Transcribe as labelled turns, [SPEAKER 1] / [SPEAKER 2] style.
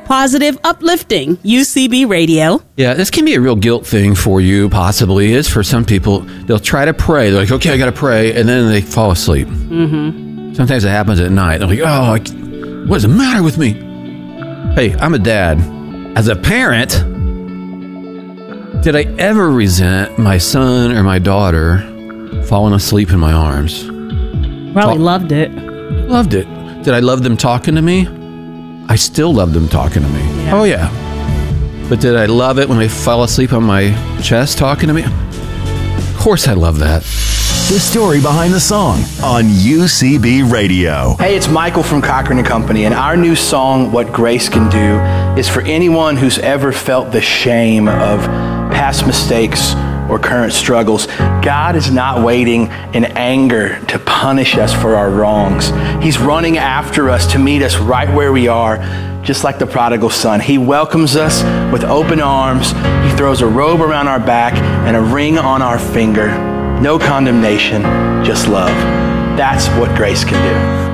[SPEAKER 1] positive, uplifting UCB Radio.
[SPEAKER 2] Yeah, this can be a real guilt thing for you, possibly. It is for some people. They'll try to pray. They're like, okay, I got to pray. And then they fall asleep. Mm-hmm. Sometimes it happens at night. They're like, what's the matter with me? Hey, I'm a dad. As a parent, did I ever resent my son or my daughter falling asleep in my arms?
[SPEAKER 1] Probably loved it.
[SPEAKER 2] Loved it. Did I love them talking to me? I still love them talking to me. Yeah. Oh, yeah. But did I love it when they fell asleep on my chest talking to me? Of course I love that.
[SPEAKER 3] The story behind the song on UCB Radio.
[SPEAKER 4] Hey, it's Michael from Cochran & Company, and our new song, What Grace Can Do, is for anyone who's ever felt the shame of past mistakes or current struggles. God is not waiting in anger to punish us for our wrongs. He's running after us to meet us right where we are, just like the prodigal son. He welcomes us with open arms. He throws a robe around our back and a ring on our finger. No condemnation, just love. That's what grace can do.